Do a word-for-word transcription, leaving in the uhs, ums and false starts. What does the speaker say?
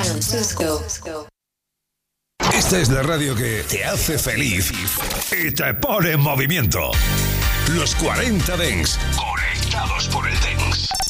Francisco. Esta es la radio que te hace feliz y te pone en movimiento. Los cuarenta Dance, conectados por el Dance.